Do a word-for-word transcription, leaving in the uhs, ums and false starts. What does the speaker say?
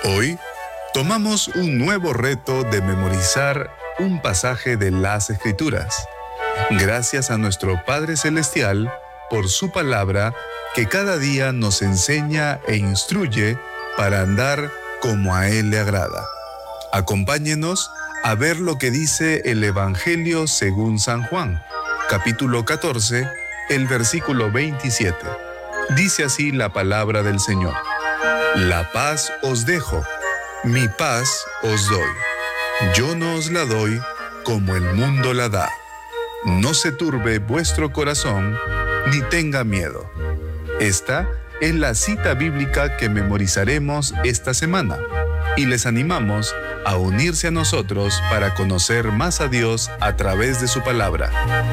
Hoy tomamos un nuevo reto de memorizar un pasaje de las Escrituras. Gracias a nuestro Padre Celestial por su palabra que cada día nos enseña e instruye para andar como a Él le agrada. Acompáñenos a ver lo que dice el Evangelio según San Juan, capítulo catorce, el versículo veintisiete. Dice así la palabra del Señor: La paz os dejo, mi paz os doy. Yo no os la doy como el mundo la da. No se turbe vuestro corazón, ni tenga miedo. Esta es la cita bíblica que memorizaremos esta semana y les animamos a unirse a nosotros para conocer más a Dios a través de su palabra.